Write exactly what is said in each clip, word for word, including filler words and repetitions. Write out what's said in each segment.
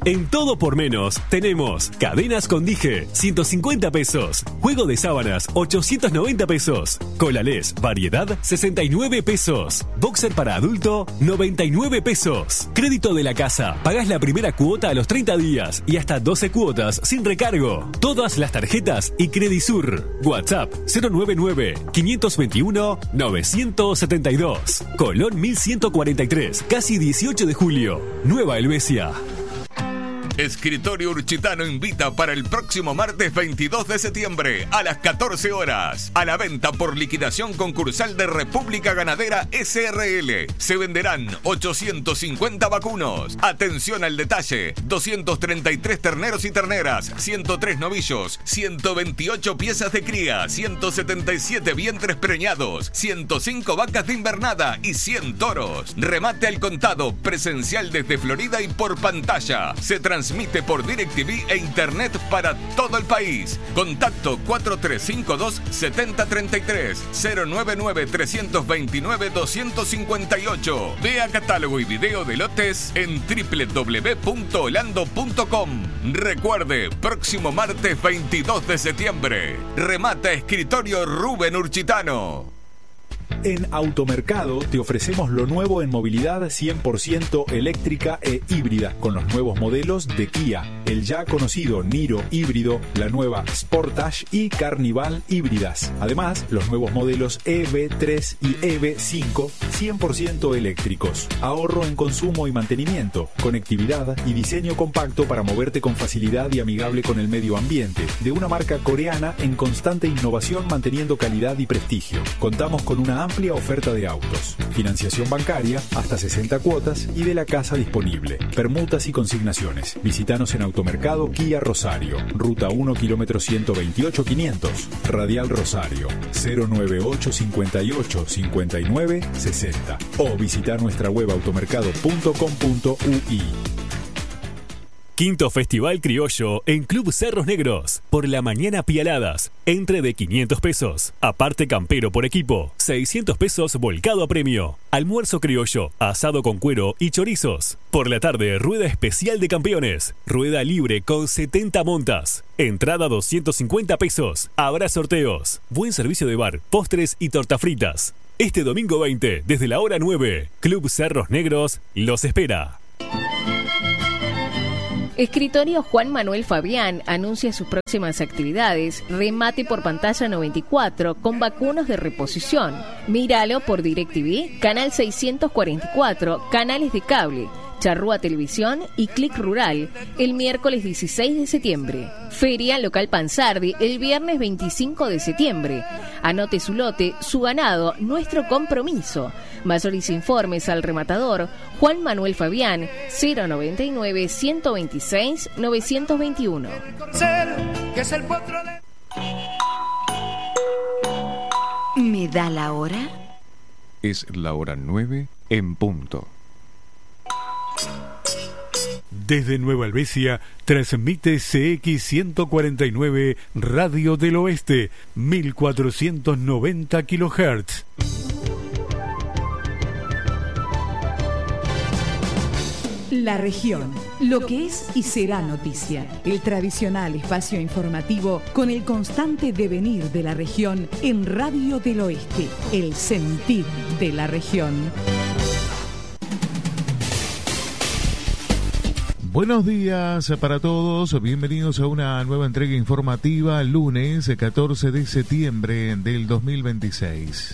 En Todo por Menos tenemos cadenas con dije, ciento cincuenta pesos. Juego de sábanas, ochocientos noventa pesos. Colalés, variedad, sesenta y nueve pesos. Boxer para adulto, noventa y nueve pesos. Crédito de la casa, pagás la primera cuota a los treinta días y hasta doce cuotas sin recargo. Todas las tarjetas y Credisur. WhatsApp cero nueve nueve, cinco dos uno, nueve siete dos. Colón mil ciento cuarenta y tres, casi dieciocho de julio. Nueva Helvecia. Escritorio Urchitano invita para el próximo martes veintidós de septiembre a las catorce horas a la venta por liquidación concursal de República Ganadera S R L. Se venderán ochocientos cincuenta vacunos. Atención al detalle: doscientos treinta y tres terneros y terneras, ciento tres novillos, ciento veintiocho piezas de cría, ciento setenta y siete vientres preñados, ciento cinco vacas de invernada y cien toros. Remate al contado, presencial desde Florida y por pantalla. Se transmite por DirecTV e Internet para todo el país. Contacto cuatro tres cinco dos, siete cero tres tres, cero nueve nueve, tres dos nueve, dos cinco ocho. Vea catálogo y video de lotes en doble u doble u doble u punto holando punto com. Recuerde, próximo martes veintidós de septiembre. Remata Escritorio Rubén Urchitano. En Automercado te ofrecemos lo nuevo en movilidad cien por ciento eléctrica e híbrida, con los nuevos modelos de Kia, el ya conocido Niro híbrido, la nueva Sportage y Carnival híbridas. Además, los nuevos modelos E V tres y E V cinco cien por ciento eléctricos. Ahorro en consumo y mantenimiento, conectividad y diseño compacto para moverte con facilidad y amigable con el medio ambiente. De una marca coreana en constante innovación, manteniendo calidad y prestigio. Contamos con una amplia oferta de autos, financiación bancaria hasta sesenta cuotas y de la casa disponible, permutas y consignaciones. Visítanos en Automercado Kia Rosario, Ruta uno, kilómetro ciento veintiocho quinientos, Radial Rosario, cero nueve ocho, cincuenta y ocho, cincuenta y nueve, sesenta, o visitar nuestra web automercado punto com punto u i. Quinto Festival Criollo en Club Cerros Negros. Por la mañana pialadas, entre de quinientos pesos. Aparte campero por equipo, seiscientos pesos volcado a premio. Almuerzo criollo, asado con cuero y chorizos. Por la tarde, rueda especial de campeones. Rueda libre con setenta montas. Entrada doscientos cincuenta pesos. Habrá sorteos. Buen servicio de bar, postres y tortas fritas. Este domingo veinte, desde la hora nueve, Club Cerros Negros los espera. Escritorio Juan Manuel Fabián anuncia sus próximas actividades. Remate por pantalla noventa y cuatro con vacunos de reposición. Míralo por DirecTV, canal seiscientos cuarenta y cuatro, canales de cable, Charrúa Televisión y Click Rural, el miércoles dieciséis de septiembre. Feria Local Pansardi, el viernes veinticinco de septiembre. Anote su lote, su ganado, nuestro compromiso. Mayores informes al rematador Juan Manuel Fabián, cero noventa y nueve, ciento veintiséis, novecientos veintiuno. ¿Me da la hora? Es la hora nueve en punto. Desde Nueva Helvecia transmite C X ciento cuarenta y nueve Radio del Oeste, mil cuatrocientos noventa kilohertz. La región, lo que es y será noticia. El tradicional espacio informativo con el constante devenir de la región en Radio del Oeste, el sentir de la región. Buenos días para todos, bienvenidos a una nueva entrega informativa, lunes catorce de septiembre del dos mil veintiséis.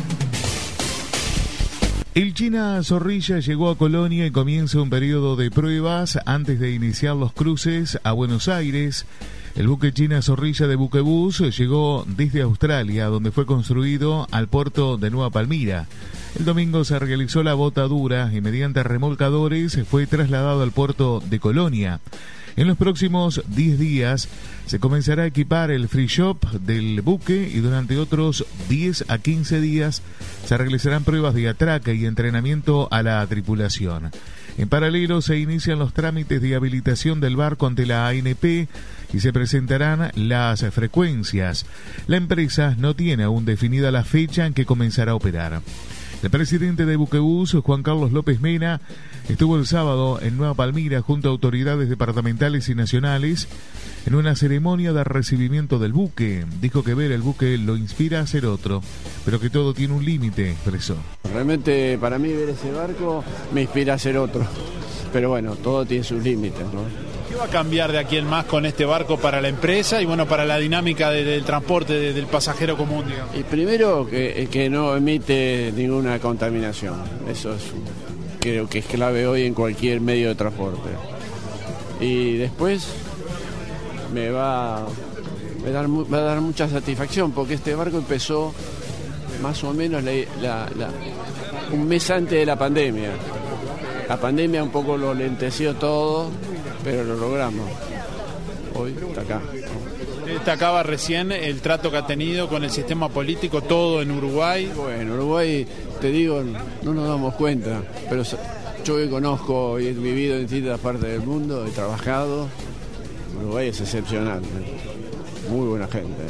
El China Zorrilla llegó a Colonia y comienza un periodo de pruebas antes de iniciar los cruces a Buenos Aires. El buque China Zorrilla de Buquebús llegó desde Australia, donde fue construido, al puerto de Nueva Palmira. El domingo se realizó la botadura y mediante remolcadores fue trasladado al puerto de Colonia. En los próximos diez días se comenzará a equipar el free shop del buque y durante otros diez a quince días se realizarán pruebas de atraque y entrenamiento a la tripulación. En paralelo se inician los trámites de habilitación del barco ante la A N P y se presentarán las frecuencias. La empresa no tiene aún definida la fecha en que comenzará a operar. El presidente de Buquebús, Juan Carlos López Mena, estuvo el sábado en Nueva Palmira junto a autoridades departamentales y nacionales en una ceremonia de recibimiento del buque. Dijo que ver el buque lo inspira a ser otro, pero que todo tiene un límite, expresó. Realmente para mí ver ese barco me inspira a ser otro, pero bueno, todo tiene sus límites, ¿no? ¿Qué va a cambiar de aquí en más con este barco para la empresa y bueno, para la dinámica de, del transporte de, del pasajero común, digamos? Y primero que, que no emite ninguna contaminación, eso es, creo que es clave hoy en cualquier medio de transporte. Y después me va, me dar, va a dar mucha satisfacción porque este barco empezó más o menos la, la, la, un mes antes de la pandemia. La pandemia un poco lo lenteció todo, pero lo logramos. Hoy está acá. Usted destacaba recién el trato que ha tenido con el sistema político, todo en Uruguay. Bueno, Uruguay, te digo, no nos damos cuenta, pero yo que conozco y he vivido en distintas partes del mundo, he trabajado, Uruguay es excepcional, muy buena gente.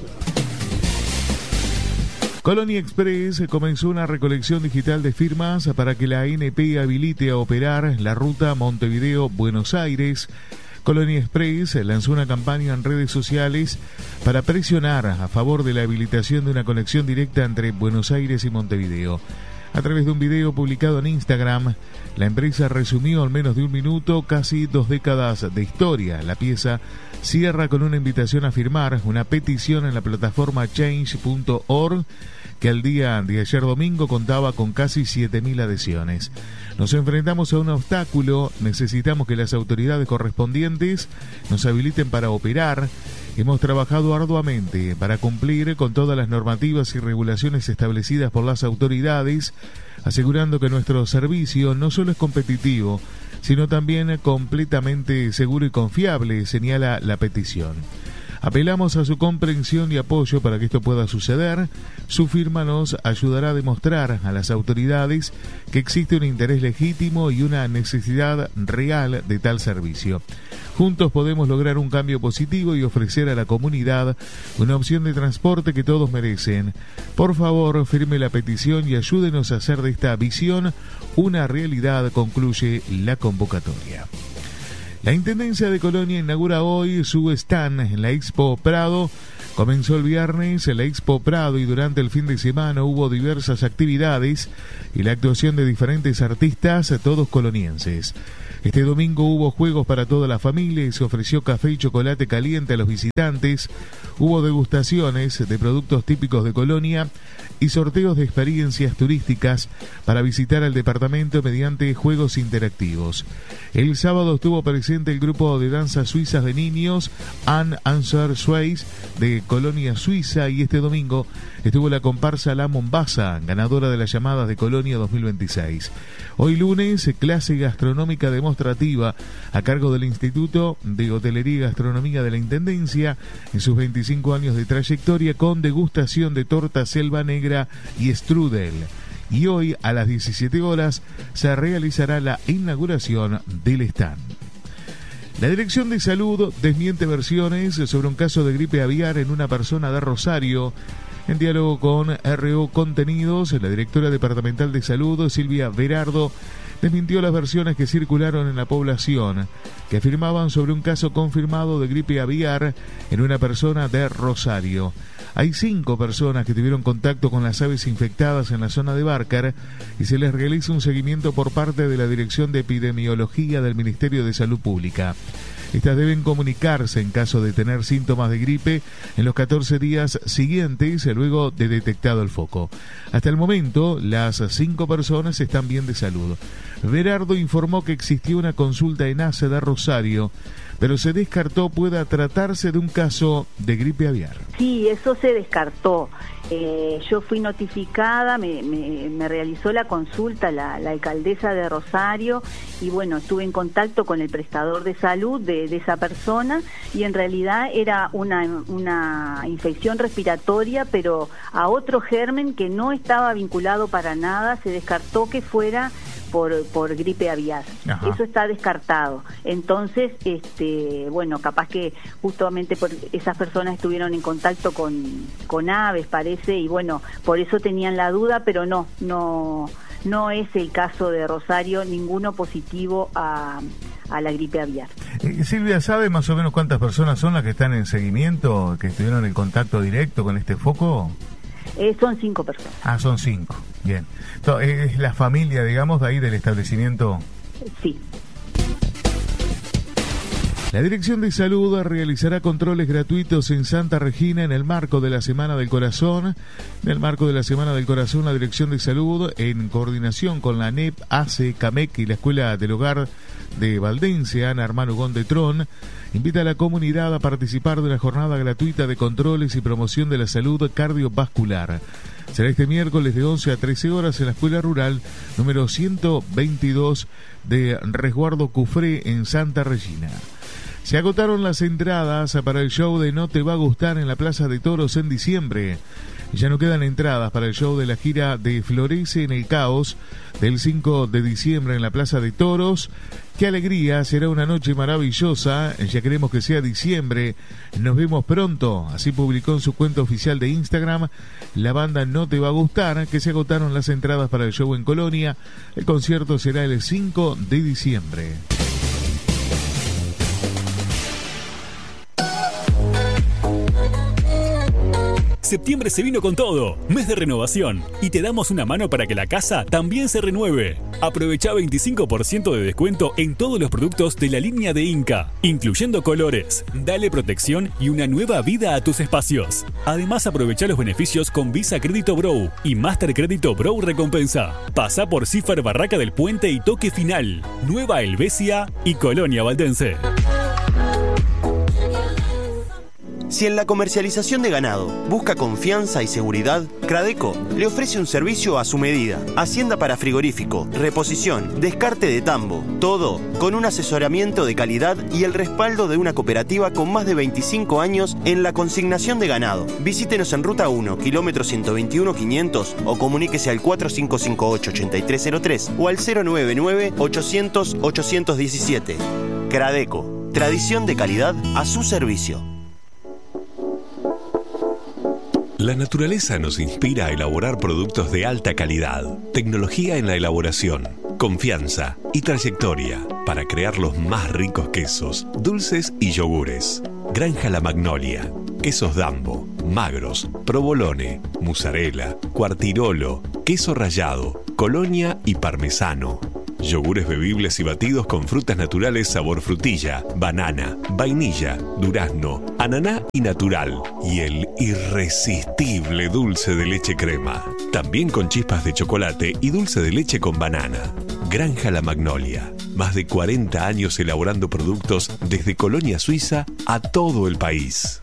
Colonia Express comenzó una recolección digital de firmas para que la A N P habilite a operar la ruta Montevideo-Buenos Aires. Colonia Express lanzó una campaña en redes sociales para presionar a favor de la habilitación de una conexión directa entre Buenos Aires y Montevideo. A través de un video publicado en Instagram, la empresa resumió en menos de un minuto casi dos décadas de historia. La pieza cierra con una invitación a firmar una petición en la plataforma change punto org que al día de ayer domingo contaba con casi siete mil adhesiones. Nos enfrentamos a un obstáculo, necesitamos que las autoridades correspondientes nos habiliten para operar. Hemos trabajado arduamente para cumplir con todas las normativas y regulaciones establecidas por las autoridades, asegurando que nuestro servicio no solo es competitivo, sino también completamente seguro y confiable, señala la petición. Apelamos a su comprensión y apoyo para que esto pueda suceder. Su firma nos ayudará a demostrar a las autoridades que existe un interés legítimo y una necesidad real de tal servicio. Juntos podemos lograr un cambio positivo y ofrecer a la comunidad una opción de transporte que todos merecen. Por favor, firme la petición y ayúdenos a hacer de esta visión una realidad, concluye la convocatoria. La Intendencia de Colonia inaugura hoy su stand en la Expo Prado. Comenzó el viernes en la Expo Prado y durante el fin de semana hubo diversas actividades y la actuación de diferentes artistas, todos colonienses. Este domingo hubo juegos para toda la familia y se ofreció café y chocolate caliente a los visitantes. Hubo degustaciones de productos típicos de Colonia y sorteos de experiencias turísticas para visitar el departamento mediante juegos interactivos. El sábado estuvo presente el grupo de danzas suizas de niños An Answer Schweiz de Colonia, Suiza, y este domingo estuvo la comparsa La Mombasa, ganadora de las llamadas de Colonia dos mil veintiséis. Hoy lunes, clase gastronómica demostrativa a cargo del Instituto de Hotelería y Gastronomía de la Intendencia en sus veinticinco años de trayectoria con degustación de torta selva negra y strudel. Y hoy a las diecisiete horas se realizará la inauguración del stand. La Dirección de Salud desmiente versiones sobre un caso de gripe aviar en una persona de Rosario. En diálogo con R O Contenidos, la directora departamental de salud, Silvia Berardo, desmintió las versiones que circularon en la población, que afirmaban sobre un caso confirmado de gripe aviar en una persona de Rosario. Hay cinco personas que tuvieron contacto con las aves infectadas en la zona de Bárcar y se les realiza un seguimiento por parte de la Dirección de Epidemiología del Ministerio de Salud Pública. Estas deben comunicarse en caso de tener síntomas de gripe en los catorce días siguientes luego de detectado el foco. Hasta el momento, las cinco personas están bien de salud. Berardo informó que existió una consulta en A C E de Rosario, pero se descartó pueda tratarse de un caso de gripe aviar. Sí, eso se descartó. Eh, yo fui notificada, me, me, me realizó la consulta la, la alcaldesa de Rosario y bueno, estuve en contacto con el prestador de salud de, de esa persona y en realidad era una, una infección respiratoria, pero a otro germen que no estaba vinculado para nada, se descartó que fuera por, por gripe aviar. Ajá. Eso está descartado. Entonces, este, bueno, capaz que justamente por esas personas estuvieron en contacto con, con aves, parece, y bueno, por eso tenían la duda, pero no, no, no es el caso de Rosario, ninguno positivo a, a la gripe aviar. Eh, Silvia, ¿sabe más o menos cuántas personas son las que están en seguimiento, que estuvieron en contacto directo con este foco? Eh, son cinco personas. Ah, son cinco. Bien. Entonces, ¿es la familia, digamos, de ahí del establecimiento? Sí. La Dirección de Salud realizará controles gratuitos en Santa Regina en el marco de la Semana del Corazón. En el marco de la Semana del Corazón, la Dirección de Salud, en coordinación con la A N E P, A C E, CAMEC y la Escuela del Hogar de Valdense, Ana Hermano Gondetrón, invita a la comunidad a participar de la jornada gratuita de controles y promoción de la salud cardiovascular. Será este miércoles de once a trece horas en la Escuela Rural número ciento veintidós de Resguardo Cufré en Santa Regina. Se agotaron las entradas para el show de No Te Va a Gustar en la Plaza de Toros en diciembre. Ya no quedan entradas para el show de la gira de Florece en el Caos del cinco de diciembre en la Plaza de Toros. ¡Qué alegría! Será una noche maravillosa. Ya queremos que sea diciembre. Nos vemos pronto. Así publicó en su cuenta oficial de Instagram la banda No Te Va a Gustar, que se agotaron las entradas para el show en Colonia. El concierto será el cinco de diciembre. Septiembre se vino con todo, mes de renovación, y te damos una mano para que la casa también se renueve. Aprovecha veinticinco por ciento de descuento en todos los productos de la línea de Inca, incluyendo colores. Dale protección y una nueva vida a tus espacios. Además, aprovecha los beneficios con Visa Crédito Bro y Master Crédito Bro Recompensa. Pasa por Cífer Barraca del Puente y Toque Final, Nueva Helvecia y Colonia Valdense. Si en la comercialización de ganado busca confianza y seguridad, Cradeco le ofrece un servicio a su medida. Hacienda para frigorífico, reposición, descarte de tambo, todo con un asesoramiento de calidad y el respaldo de una cooperativa con más de veinticinco años en la consignación de ganado. Visítenos en Ruta uno, kilómetro ciento veintiuno quinientos o comuníquese al cuatro cinco cinco ocho, ocho tres cero tres o al cero nueve nueve, ochocientos, ochocientos diecisiete. Cradeco, tradición de calidad a su servicio. La naturaleza nos inspira a elaborar productos de alta calidad, tecnología en la elaboración, confianza y trayectoria para crear los más ricos quesos, dulces y yogures. Granja La Magnolia, quesos Dambo, magros, provolone, mozzarella, quartirolo, queso rallado, colonia y parmesano. Yogures bebibles y batidos con frutas naturales sabor frutilla, banana, vainilla, durazno, ananá y natural. Y el irresistible dulce de leche crema. También con chispas de chocolate y dulce de leche con banana. Granja La Magnolia. Más de cuarenta años elaborando productos desde Colonia Suiza a todo el país.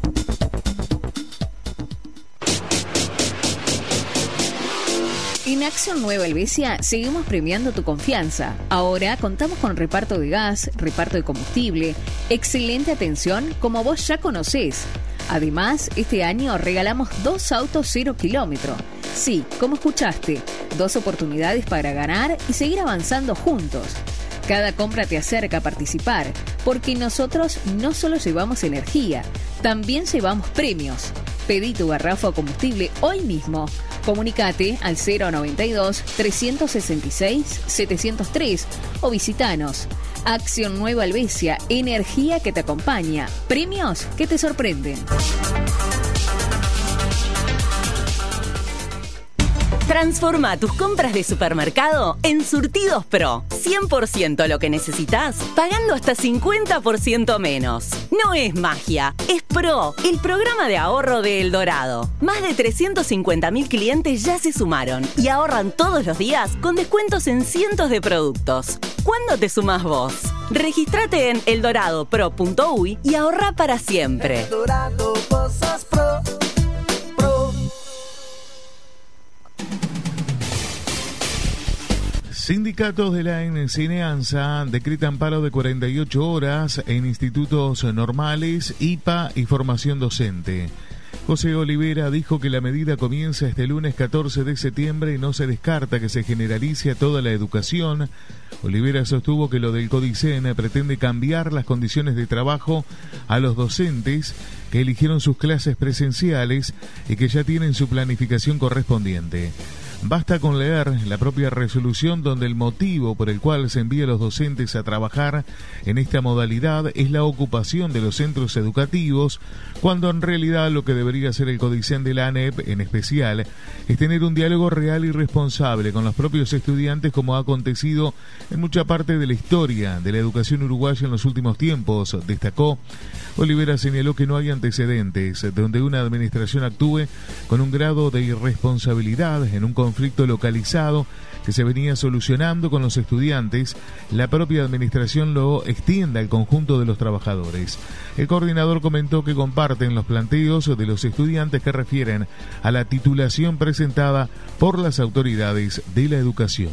En Acción Nueva Helvecia seguimos premiando tu confianza. Ahora contamos con reparto de gas, reparto de combustible, excelente atención como vos ya conocés. Además, este año regalamos dos autos cero kilómetro. Sí, como escuchaste, dos oportunidades para ganar y seguir avanzando juntos. Cada compra te acerca a participar, porque nosotros no solo llevamos energía, también llevamos premios. Pedí tu garrafa o combustible hoy mismo. Comunicate al cero noventa y dos, trescientos sesenta y seis, setecientos tres o visitanos. Acción Nueva Helvecia, energía que te acompaña, premios que te sorprenden. Transforma tus compras de supermercado en Surtidos Pro. cien por ciento lo que necesitas, pagando hasta cincuenta por ciento menos. No es magia, es Pro, el programa de ahorro de El Dorado. Más de trescientos cincuenta mil clientes ya se sumaron y ahorran todos los días con descuentos en cientos de productos. ¿Cuándo te sumás vos? Regístrate en eldorado pro punto uy y ahorra para siempre. El Dorado, cosas pro. Sindicatos de la enseñanza decretan paro de cuarenta y ocho horas en institutos normales, I P A y formación docente. José Olivera dijo que la medida comienza este lunes catorce de septiembre y no se descarta que se generalice a toda la educación. Olivera sostuvo que lo del Codicen pretende cambiar las condiciones de trabajo a los docentes que eligieron sus clases presenciales y que ya tienen su planificación correspondiente. Basta con leer la propia resolución donde el motivo por el cual se envía a los docentes a trabajar en esta modalidad es la ocupación de los centros educativos, cuando en realidad lo que debería hacer el Codicen de la ANEP en especial es tener un diálogo real y responsable con los propios estudiantes, como ha acontecido en mucha parte de la historia de la educación uruguaya en los últimos tiempos, destacó. Olivera señaló que no hay antecedentes donde una administración actúe con un grado de irresponsabilidad en un conflicto localizado que se venía solucionando con los estudiantes. La propia administración lo extienda al conjunto de los trabajadores. El coordinador comentó que comparten los planteos de los estudiantes que refieren a la titulación presentada por las autoridades de la educación.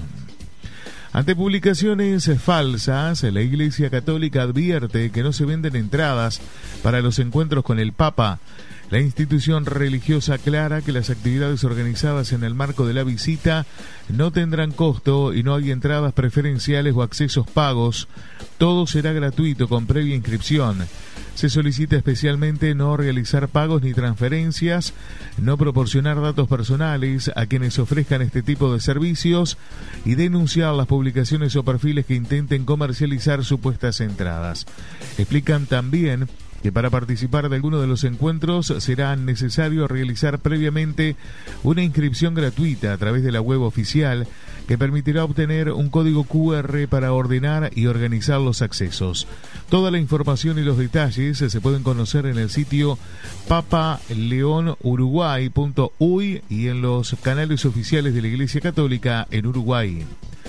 Ante publicaciones falsas, la Iglesia Católica advierte que no se venden entradas para los encuentros con el Papa. La institución religiosa aclara que las actividades organizadas en el marco de la visita no tendrán costo y no hay entradas preferenciales o accesos pagos. Todo será gratuito con previa inscripción. Se solicita especialmente no realizar pagos ni transferencias, no proporcionar datos personales a quienes ofrezcan este tipo de servicios y denunciar las publicaciones o perfiles que intenten comercializar supuestas entradas. Explican también que para participar de alguno de los encuentros será necesario realizar previamente una inscripción gratuita a través de la web oficial que permitirá obtener un código cu erre para ordenar y organizar los accesos. Toda la información y los detalles se pueden conocer en el sitio papa león uruguay punto uy y en los canales oficiales de la Iglesia Católica en Uruguay.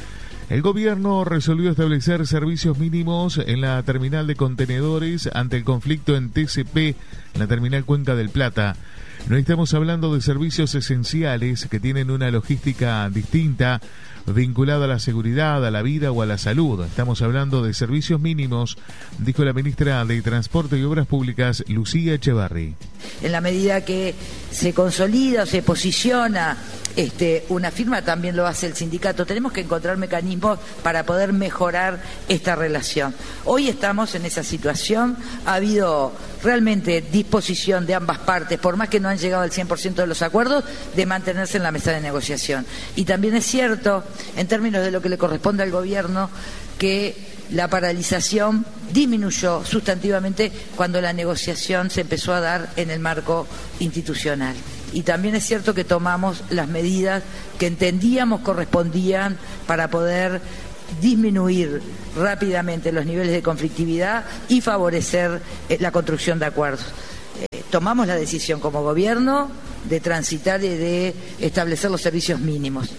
El gobierno resolvió establecer servicios mínimos en la terminal de contenedores ante el conflicto en T C P, en la terminal Cuenca del Plata. No estamos hablando de servicios esenciales que tienen una logística distinta, vinculada a la seguridad, a la vida o a la salud. Estamos hablando de servicios mínimos, dijo la ministra de Transporte y Obras Públicas, Lucía Echevarri. En la medida que se consolida o se posiciona este, una firma, también lo hace el sindicato. Tenemos que encontrar mecanismos para poder mejorar esta relación. Hoy estamos en esa situación. Ha habido realmente disposición de ambas partes, por más que no han llegado al cien por ciento de los acuerdos, de mantenerse en la mesa de negociación. Y también es cierto, en términos de lo que le corresponde al gobierno, que la paralización disminuyó sustantivamente cuando la negociación se empezó a dar en el marco institucional. Y también es cierto que tomamos las medidas que entendíamos correspondían para poder disminuir rápidamente los niveles de conflictividad y favorecer la construcción de acuerdos. Eh, tomamos la decisión como gobierno de transitar y de establecer los servicios mínimos.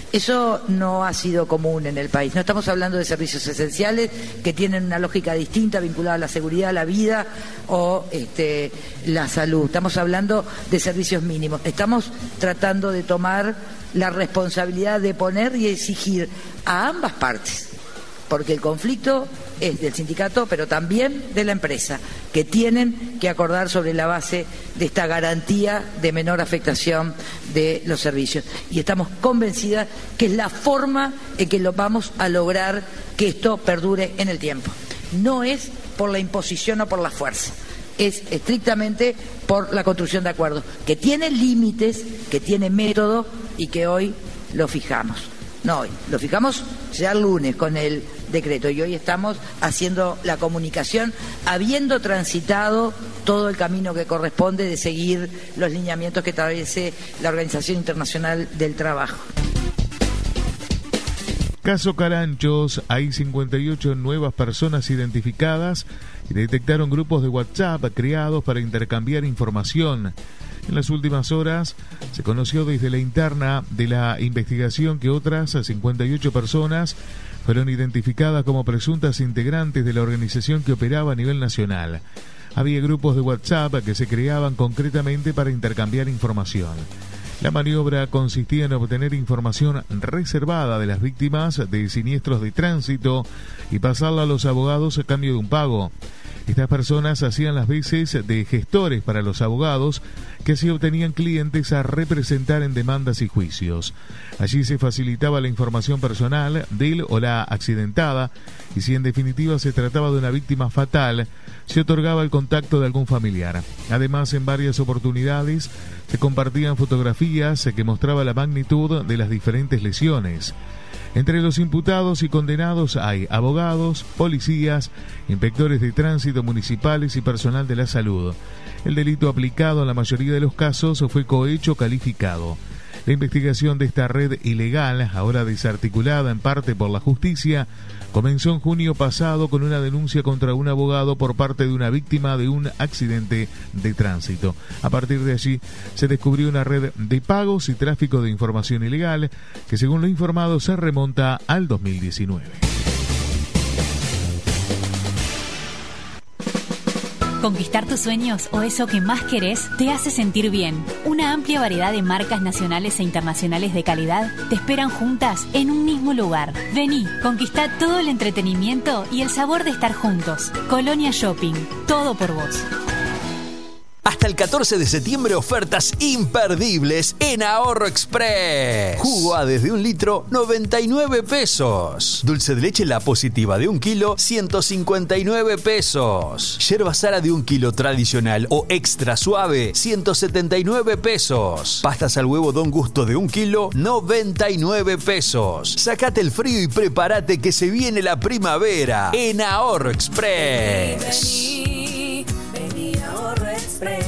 Eso no ha sido común en el país. No estamos hablando de servicios esenciales que tienen una lógica distinta vinculada a la seguridad, la vida o este, la salud. Estamos hablando de servicios mínimos. Estamos tratando de tomar la responsabilidad de poner y exigir a ambas partes, porque el conflicto es del sindicato, pero también de la empresa, que tienen que acordar sobre la base de esta garantía de menor afectación de los servicios. Y estamos convencidas que es la forma en que lo vamos a lograr que esto perdure en el tiempo. No es por la imposición o por la fuerza, es estrictamente por la construcción de acuerdos, que tiene límites, que tiene método y que hoy lo fijamos. No hoy, lo fijamos ya el lunes con el decreto y hoy estamos haciendo la comunicación habiendo transitado todo el camino que corresponde de seguir los lineamientos que establece la Organización Internacional del Trabajo. Caso Caranchos, hay cincuenta y ocho nuevas personas identificadas y detectaron grupos de WhatsApp creados para intercambiar información. En las últimas horas se conoció desde la interna de la investigación que otras cincuenta y ocho personas fueron identificadas como presuntas integrantes de la organización que operaba a nivel nacional. Había grupos de WhatsApp que se creaban concretamente para intercambiar información. La maniobra consistía en obtener información reservada de las víctimas de siniestros de tránsito y pasarla a los abogados a cambio de un pago. Estas personas hacían las veces de gestores para los abogados que así obtenían clientes a representar en demandas y juicios. Allí se facilitaba la información personal del o la accidentada y si en definitiva se trataba de una víctima fatal, se otorgaba el contacto de algún familiar. Además, en varias oportunidades se compartían fotografías que mostraban la magnitud de las diferentes lesiones. Entre los imputados y condenados hay abogados, policías, inspectores de tránsito municipales y personal de la salud. El delito aplicado en la mayoría de los casos fue cohecho calificado. La investigación de esta red ilegal, ahora desarticulada en parte por la justicia, comenzó en junio pasado con una denuncia contra un abogado por parte de una víctima de un accidente de tránsito. A partir de allí se descubrió una red de pagos y tráfico de información ilegal que, según lo informado, se remonta al dos mil diecinueve. Conquistar tus sueños o eso que más querés te hace sentir bien. Una amplia variedad de marcas nacionales e internacionales de calidad te esperan juntas en un mismo lugar. Vení, conquistá todo el entretenimiento y el sabor de estar juntos. Colonia Shopping, todo por vos. Hasta el catorce de septiembre, ofertas imperdibles en Ahorro Express. Jugo A desde un litro, noventa y nueve pesos. Dulce de leche La Positiva de un kilo, ciento cincuenta y nueve pesos. Yerba Sara de un kilo tradicional o extra suave, ciento setenta y nueve pesos. Pastas al huevo Don Gusto de un kilo, noventa y nueve pesos. Sacate el frío y prepárate que se viene la primavera en Ahorro Express. Vení, vení, Ahorro Express.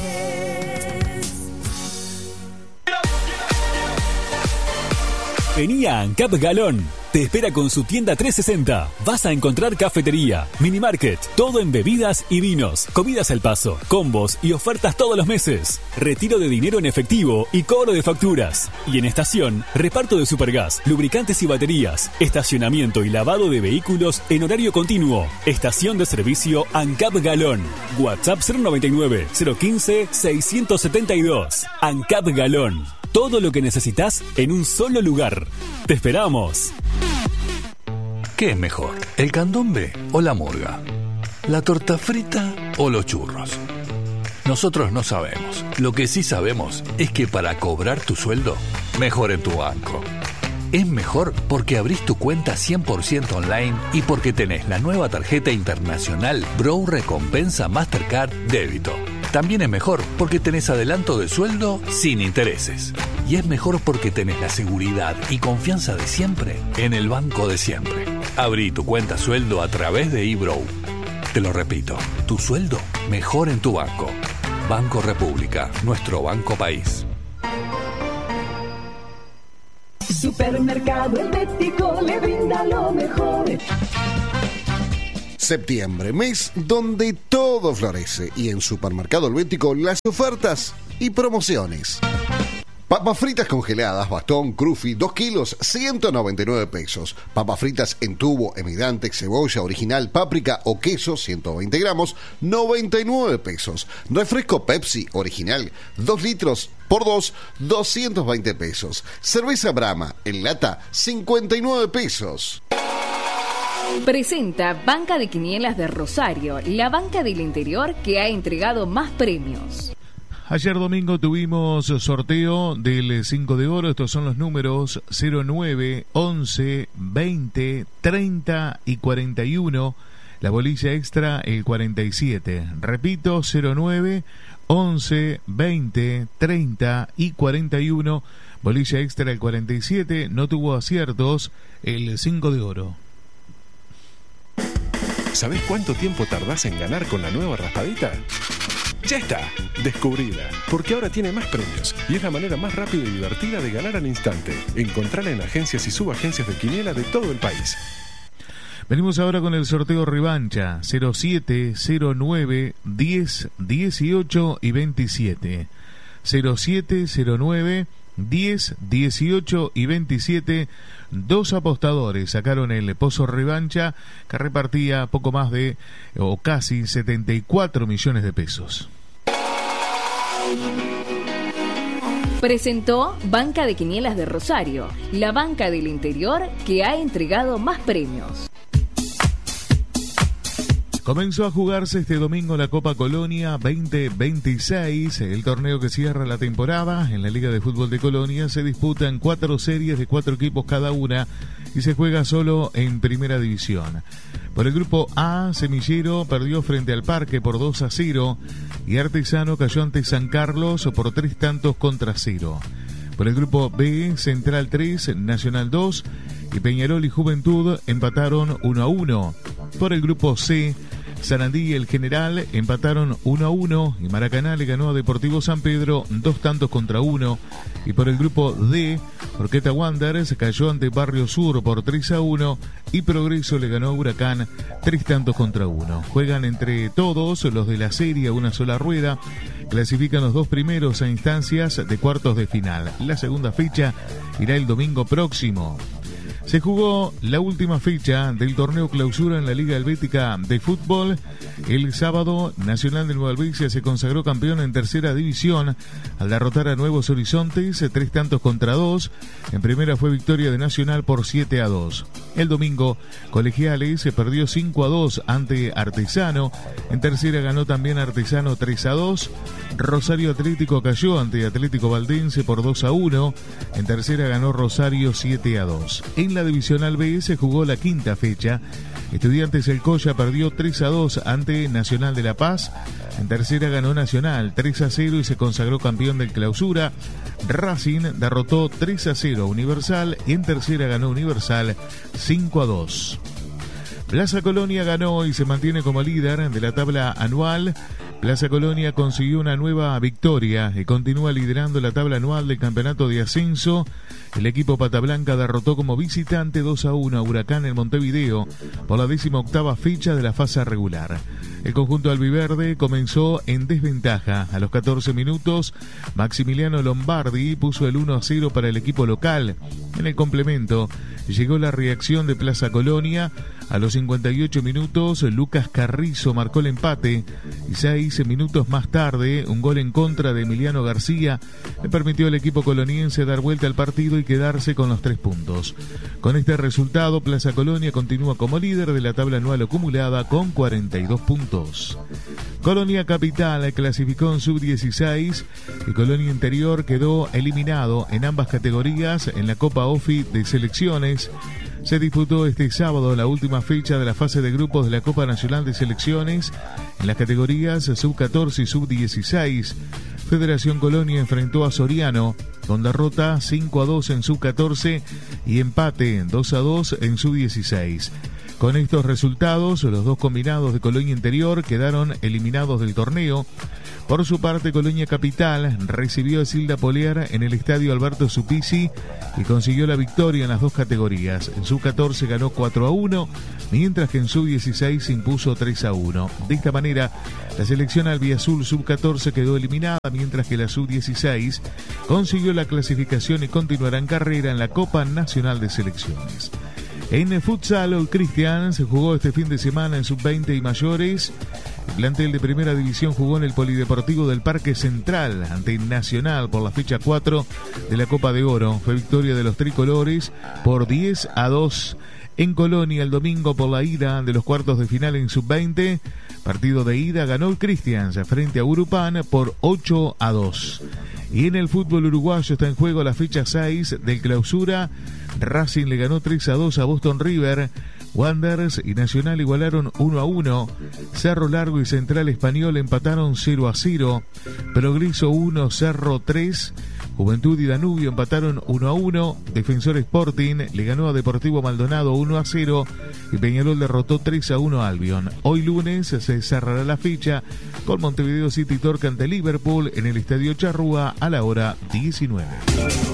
Vení a ANCAP Galón. Te espera con su tienda trescientos sesenta. Vas a encontrar cafetería, mini market, todo en bebidas y vinos, comidas al paso, combos y ofertas todos los meses. Retiro de dinero en efectivo y cobro de facturas. Y en estación, reparto de supergas, lubricantes y baterías, estacionamiento y lavado de vehículos en horario continuo. Estación de servicio ANCAP Galón. WhatsApp cero noventa y nueve, cero quince, seiscientos setenta y dos. ANCAP Galón. Todo lo que necesitas en un solo lugar. ¡Te esperamos! ¿Qué es mejor, el candombe o la murga? ¿La torta frita o los churros? Nosotros no sabemos. Lo que sí sabemos es que para cobrar tu sueldo, mejor en tu banco. Es mejor porque abrís tu cuenta cien por ciento online y porque tenés la nueva tarjeta internacional Bro Recompensa Mastercard Débito. También es mejor porque tenés adelanto de sueldo sin intereses. Y es mejor porque tenés la seguridad y confianza de siempre en el banco de siempre. Abrí tu cuenta sueldo a través de eBrow. Te lo repito, tu sueldo mejor en tu banco. Banco República, nuestro banco país. Supermercado Helvético le brinda lo mejor. Septiembre, mes donde todo florece, y en Supermercado Helvético las ofertas y promociones. Papas fritas congeladas, bastón, crufi, dos kilos, ciento noventa y nueve pesos. Papas fritas en tubo, emigrante, cebolla, original, páprica o queso, ciento veinte gramos, noventa y nueve pesos. Refresco Pepsi, original, dos litros por dos, doscientos veinte pesos. Cerveza Brahma, en lata, cincuenta y nueve pesos. Presenta Banca de Quinielas de Rosario, la banca del interior que ha entregado más premios. Ayer domingo tuvimos sorteo del cinco de oro. Estos son los números cero nueve, once, veinte, treinta y cuarenta y uno. La bolilla extra el cuarenta y siete. Repito, cero nueve, once, veinte, treinta y cuarenta y uno. Bolilla extra el cuarenta y siete. No tuvo aciertos el cinco de oro. ¿Sabés cuánto tiempo tardás en ganar con la nueva raspadita? Ya está, descubrila, porque ahora tiene más premios y es la manera más rápida y divertida de ganar al instante. Encontrala en agencias y subagencias de quiniela de todo el país. Venimos ahora con el sorteo revancha cero siete, cero nueve, diez, dieciocho y veintisiete. cero siete, cero nueve, diez, dieciocho y veintisiete. Dos apostadores sacaron el pozo revancha que repartía poco más de o casi setenta y cuatro millones de pesos. Presentó Banca de Quinielas de Rosario, la banca del interior que ha entregado más premios. Comenzó a jugarse este domingo la Copa Colonia veinte veintiséis, el torneo que cierra la temporada. En la Liga de Fútbol de Colonia se disputan cuatro series de cuatro equipos cada una y se juega solo en Primera División. Por el grupo A, Semillero perdió frente al Parque por dos a cero y Artesano cayó ante San Carlos por tres tantos contra cero. Por el grupo B, Central tres, Nacional dos y Peñarol y Juventud empataron uno a uno. Por el grupo C, Sarandí y el General empataron uno a uno y Maracaná le ganó a Deportivo San Pedro dos tantos contra uno. Y por el grupo D, Orqueta Wanderers cayó ante Barrio Sur por tres a uno y Progreso le ganó a Huracán tres tantos contra uno. Juegan entre todos los de la serie a una sola rueda. Clasifican los dos primeros a instancias de cuartos de final. La segunda fecha irá el domingo próximo. Se jugó la última fecha del torneo clausura en la Liga Helvética de Fútbol. El sábado, Nacional de Nueva Albesia se consagró campeón en tercera división al derrotar a Nuevos Horizontes tres tantos contra dos. En primera fue victoria de Nacional por siete a dos. El domingo, Colegiales se perdió cinco a dos ante Artesano. En tercera ganó también Artesano tres a dos. Rosario Atlético cayó ante Atlético Valdense por dos a uno. En tercera ganó Rosario siete a dos. En la Divisional B se jugó la quinta fecha. Estudiantes El Colla perdió tres a dos ante Nacional de La Paz. En tercera ganó Nacional tres a cero y se consagró campeón del clausura. Racing derrotó tres a cero a Universal y en tercera ganó Universal cinco a dos. Plaza Colonia ganó y se mantiene como líder de la tabla anual. Plaza Colonia consiguió una nueva victoria y continúa liderando la tabla anual del campeonato de ascenso. El equipo Pata Blanca derrotó como visitante dos a uno a Huracán en Montevideo por la décima octava fecha de la fase regular. El conjunto albiverde comenzó en desventaja. A los catorce minutos, Maximiliano Lombardi puso el uno a cero para el equipo local. En el complemento, llegó la reacción de Plaza Colonia. A los cincuenta y ocho minutos, Lucas Carrizo marcó el empate y seis minutos más tarde, un gol en contra de Emiliano García le permitió al equipo coloniense dar vuelta al partido y quedarse con los tres puntos. Con este resultado, Plaza Colonia continúa como líder de la tabla anual acumulada con cuarenta y dos puntos. Colonia Capital clasificó en sub dieciséis y Colonia Interior quedó eliminado en ambas categorías en la Copa OFI de Selecciones. Se disputó este sábado la última fecha de la fase de grupos de la Copa Nacional de Selecciones en las categorías sub catorce y sub dieciséis. Federación Colonia enfrentó a Soriano con derrota cinco a dos en sub catorce y empate dos a dos en sub dieciséis. Con estos resultados, los dos combinados de Colonia Interior quedaron eliminados del torneo. Por su parte, Colonia Capital recibió a Silda Polier en el estadio Alberto Supisi y consiguió la victoria en las dos categorías. En sub catorce ganó cuatro a uno, mientras que en sub dieciséis se impuso tres a uno. De esta manera, la selección albiazul sub catorce quedó eliminada, mientras que la sub dieciséis consiguió la clasificación y continuará en carrera en la Copa Nacional de Selecciones. En el futsal, Cristian se jugó este fin de semana en sub veinte y mayores. El plantel de primera división jugó en el Polideportivo del Parque Central ante Nacional por la fecha cuatro de la Copa de Oro. Fue victoria de los tricolores por diez a dos. En Colonia, el domingo por la ida de los cuartos de final en sub veinte, partido de ida ganó el Cristians frente a Urupán por ocho a dos. Y en el fútbol uruguayo está en juego la fecha seis del clausura. Racing le ganó tres a dos a Boston River. Wanderers y Nacional igualaron uno a uno. Cerro Largo y Central Español empataron cero a cero. Progreso uno, Cerro tres. Juventud y Danubio empataron uno a uno. Defensor Sporting le ganó a Deportivo Maldonado uno a cero. Y Peñarol derrotó tres a uno a Albion. Hoy lunes se cerrará la fecha con Montevideo City Torque ante Liverpool en el Estadio Charrúa a la hora diecinueve.